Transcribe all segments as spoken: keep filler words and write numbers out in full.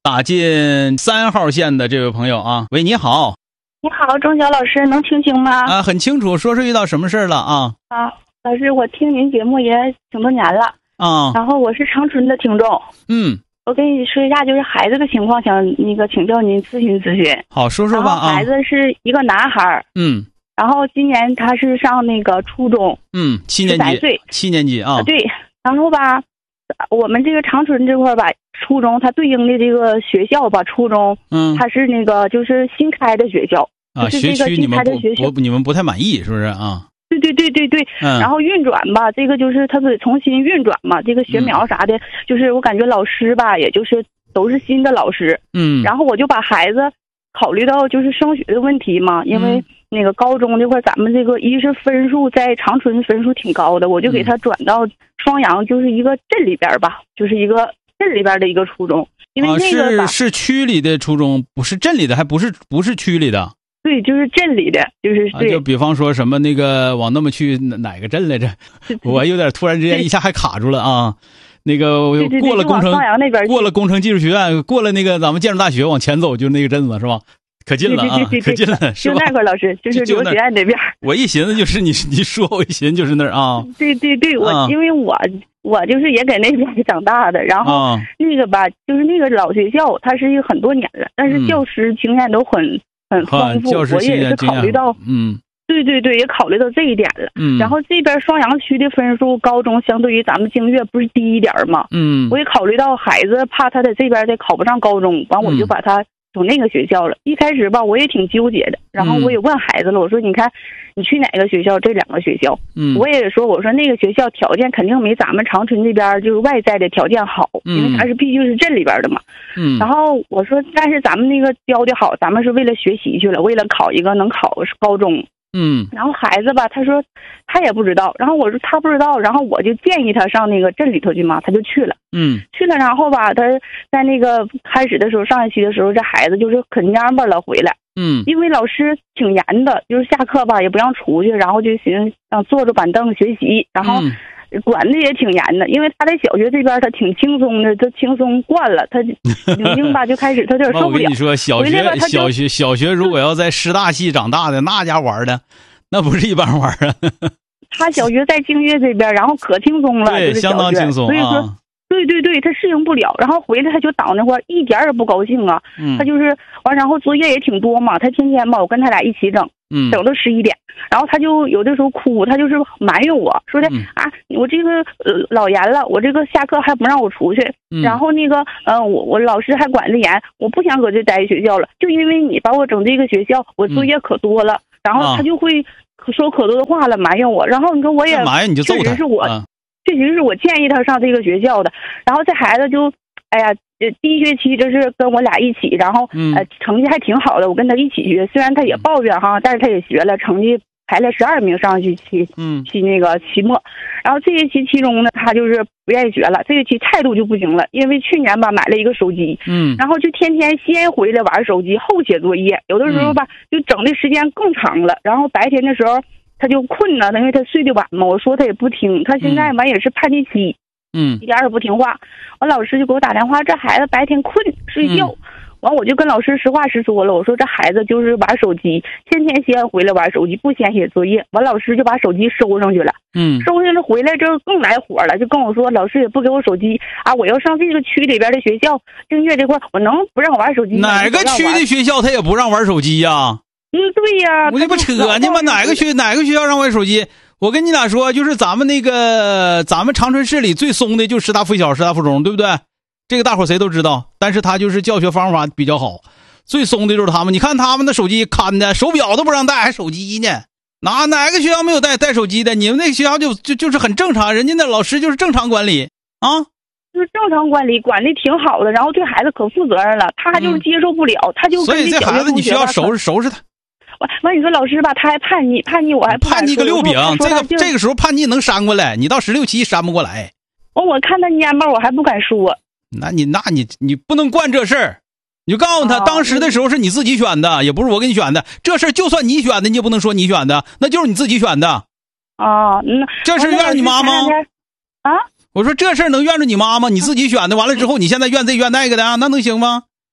打进三号线的这位朋友啊，喂，你好。 你好，钟晓老师，能听清吗？ 啊，很清楚，说是遇到什么事了啊？ 啊，老师，我听您节目也挺多年了啊， 然后我是长春的听众。 嗯， 我跟你说一下，就是孩子的情况，想那个请教您咨询咨询。 好，说说吧啊。 孩子是一个男孩， 嗯， 然后今年他是上那个初中， 嗯，七年级， 十三岁， 七年级啊。 对，然后吧，我们这个长春这块吧，初中它对应的这个学校吧，初中， 嗯， 它是那个就是新开的学校。 啊， 学区你们不不你们不太满意是不是啊？ 对对对对对， 嗯， 然后运转吧，这个就是他得重新运转嘛，这个学苗啥的，嗯、就是我感觉老师吧，也就是都是新的老师， 嗯， 然后我就把孩子考虑到就是升学的问题嘛，因为那个高中这块咱们这个一是分数在长春分数挺高的，我就给他转到双阳，就是一个镇里边吧，就是一个镇里边的一个初中，因为那个吧、 啊、是是区里的初中，不是镇里的，还不是不是区里的。 对，就是镇里的，就是对、 啊、就比方说什么那个往那么去哪个镇来着？我有点突然之间一下还卡住了啊！那个过了工程，过了工程技术学院，过了那个咱们建筑大学往前走，就那个镇子是吧？可近了啊， 对对对对可近了，是吧？ 就那块老师，就是刘学院那边。 我一寻思就是你，你说我一寻思就是那儿啊。 对对对，我、啊、因为我我就是也在那边长大的，然后、啊、那个吧，就是那个老学校，它是很多年了，但是教师经验都很。嗯很丰富，我也是考虑到， 嗯， 对对对，也考虑到这一点了。 嗯， 然后这边双阳区的分数，高中相对于咱们京粤不是低一点嘛？ 嗯， 我也考虑到孩子怕他在这边再考不上高中，完我就把他从那个学校了。嗯、一开始吧，我也挺纠结的，然后我也问孩子了，我说你看你去哪个学校？这两个学校， 嗯， 我也说我说那个学校条件肯定没咱们长春这边就是外在的条件好， 嗯、 因为它是毕竟是镇里边的嘛。 嗯， 然后我说，但是咱们那个教的好，咱们是为了学习去了，为了考一个能考高中。 嗯， 然后孩子吧，他说他也不知道，然后我说他不知道，然后我就建议他上那个镇里头去嘛，他就去了。 嗯， 去了，然后吧，他在那个开始的时候，上学期的时候，这孩子就是可蔫巴了回来。 嗯， 因为老师挺严的，就是下课吧也不让出去，然后就寻思让坐着板凳学习，然后。 嗯管的也挺严的，因为他在小学这边他挺轻松的，他轻松惯了，他已经吧就开始他有点受不了。 我跟你说，小学小学小学如果要在师大系长大的，那家玩的那不是一般玩啊。 他小学在京粤这边，然后可轻松了， 对， 就是、 相当轻松、啊。 所以说，对对对，他适应不了，然后回来他就挡那块一点也不高兴啊。 嗯， 他就是完，然后作业也挺多嘛，他天天吧我跟他俩一起整。 嗯， 整到十一点，然后他就有的时候哭，他就是埋怨我说的、 嗯、 啊，我这个呃老严了，我这个下课还不让我出去， 嗯、 然后那个呃我我老师还管得严，我不想搁这待学校了，就因为你把我整这个学校，我作业可多了， 嗯、 然后他就会说可多的话了，埋怨我，然后你说我也埋怨你就揍他， 确实是我， 啊、 确实是我建议他上这个学校的，然后这孩子就哎呀。呃，第一学期就是跟我俩一起，然后、 嗯、 呃成绩还挺好的，我跟他一起学，虽然他也抱怨哈，但是他也学了，成绩排了十二名上去期， 嗯， 期那个期末，然后这学期期中呢，他就是不愿意学了，这学期态度就不行了，因为去年吧买了一个手机， 嗯， 然后就天天先回来玩手机，后写作业，有的时候吧、嗯、就整的时间更长了，然后白天的时候他就困了，因为他睡得晚嘛，我说他也不听，他现在完也是叛逆期。 嗯， 一点也不听话，完老师就给我打电话，这孩子白天困睡觉，完、嗯、我就跟老师实话实说了，我说这孩子就是玩手机，天天先回来玩手机，不先写作业，完老师就把手机收上去了， 嗯， 收上去了回来之后更来火了，就跟我说老师也不给我手机啊，我要上这个区里边的学校，京粤这块我能不让我玩手机？ 哪个区的学校他也不让玩手机呀、啊？ 嗯，对呀， 我这不扯呢吗？哪个学哪个学校让玩手机？我跟你俩说，就是咱们那个咱们长春市里最松的就师大附小、师大附中，对不对？这个大伙谁都知道，但是他就是教学方法比较好，最松的就是他们。你看他们的手机看的，手表都不让带，还手机呢？哪哪个学校没有带带手机的？你们那个学校就就就是很正常，人家的老师就是正常管理啊， 就是正常管理，管理挺好的，然后对孩子可负责任了，他就是接受不了，嗯、他就跟所以这孩子你需要收拾收拾他。 完完，你说老师吧，他还叛逆，叛逆我还不叛逆个六饼，这个这个时候叛逆能扇过来，你到十六七扇不过来。 完，我看他蔫巴，我还不敢说。 那你那你你不能惯这事儿，你就告诉他，当时的时候是你自己选的，也不是我给你选的。这事儿就算你选的，你也不能说你选的，那就是你自己选的。 啊，那这事怨着你妈吗？ 啊， 我说这事儿能怨着你妈吗？你自己选的，完了之后你现在怨这怨那个的，那能行吗？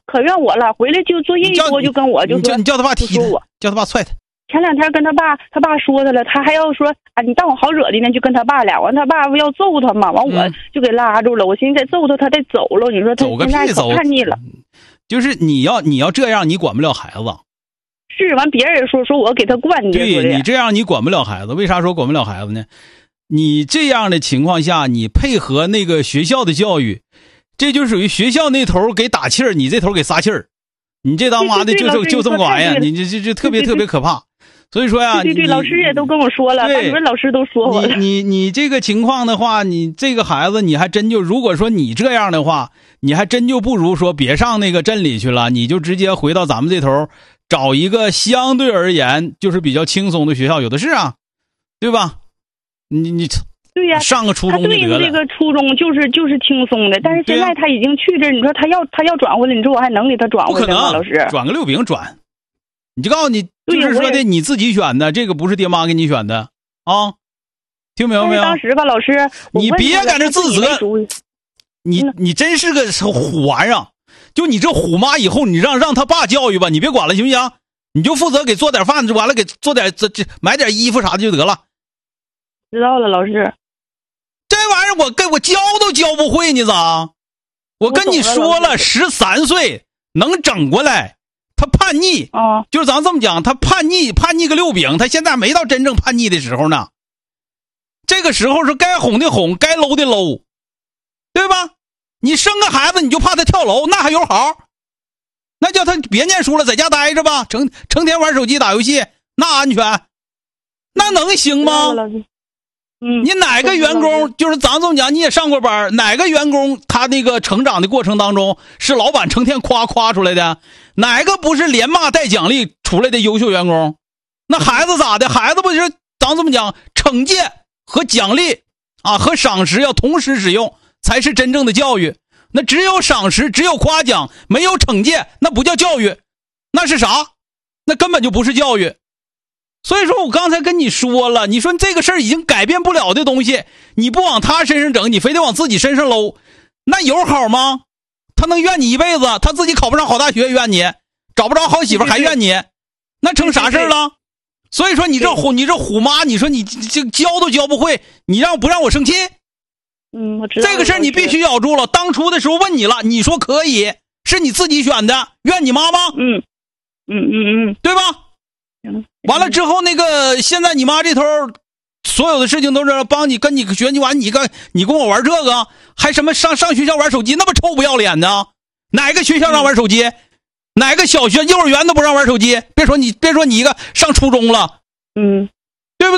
可怨我了，回来就作业一多就跟我就说， 你叫他爸踢他， 我叫他爸踹他。 前两天跟他爸，他爸说他了，他还要说啊，你当我好惹的呢，就跟他爸俩，完他爸不要揍他嘛，完我就给拉住了，嗯、我寻思再揍他，他得走了。你说他现在可叛逆了， 就是你要你要这样，你管不了孩子。 是，完别人也说说我给他惯的。 对你这样，你管不了孩子。为啥说管不了孩子呢？你这样的情况下，你配合那个学校的教育，这就属于学校那头给打气儿，你这头给撒气儿。你这当妈的就就就这么个玩意儿，你这这这特别特别可怕。所以说呀， 对对对，老师也都跟我说了，班主任老师都说我了。 你你你这个情况的话，你这个孩子，你还真就如果说你这样的话，你还真就不如说别上那个镇里去了，你就直接回到咱们这头，找一个相对而言就是比较轻松的学校，有的是啊，对吧？你你对呀， 上个初中就得了。 对这个初中就是就是轻松的，但是现在他已经去这，你说他要他要转回来，你说我还能给他转回来吗？老师， 转个六饼转，你就告诉你。就是说的你自己选的，这个不是爹妈给你选的啊，听明白没有？ 当时吧，老师， 你别在这自责，你你真是个虎玩意儿，就你这虎妈，以后你让让他爸教育吧，你别管了，行不行？你就负责给做点饭，完了给做点这这买点衣服啥的就得了。 知道了，老师。 这玩意儿我跟我教都教不会，你咋？我跟你说了，十三岁能整过来。他叛逆啊， 就是咱这么讲，他叛逆，叛逆个六饼，他现在没到真正叛逆的时候呢。这个时候是该哄的哄，该搂的搂，对吧？你生个孩子你就怕他跳楼，那还有好？那叫他别念书了，在家待着吧，成成天玩手机打游戏，那安全？那能行吗？ 嗯， 你哪个员工就是咱这么讲，你也上过班，哪个员工他那个成长的过程当中是老板成天夸夸出来的？哪个不是连骂带奖励出来的优秀员工？那孩子咋的？孩子不是咱这么讲，惩戒和奖励啊和赏识要同时使用，才是真正的教育。那只有赏识，只有夸奖，没有惩戒，那不叫教育，那是啥？那根本就不是教育。所以说我刚才跟你说了，你说这个事儿已经改变不了的东西，你不往他身上整，你非得往自己身上搂，那有好吗？他能怨你一辈子，他自己考不上好大学怨你，找不着好媳妇还怨你，那成啥事了？所以说你这虎你这虎妈，你说你这教都教不会，你让不让我生气？ 嗯，我知道这个事儿你必须咬住了。当初的时候问你了，你说可以，是你自己选的，怨你妈吗？ 嗯嗯嗯嗯， 对吧？完了之后，那个现在你妈这头所有的事情都是帮你跟你学习完，你跟你跟我玩这个，还什么上上学校玩手机，那么臭不要脸的？哪个学校让玩手机？嗯、哪个小学幼儿园都不让玩手机？别说你，别说你一个上初中了。 嗯，